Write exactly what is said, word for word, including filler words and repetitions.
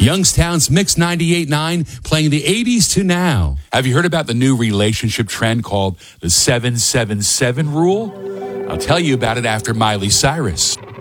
Youngstown's Mix ninety-eight point nine, playing the eighties to now. Have you heard about the new relationship trend called the seven seven seven rule? I'll tell you about it after Miley Cyrus.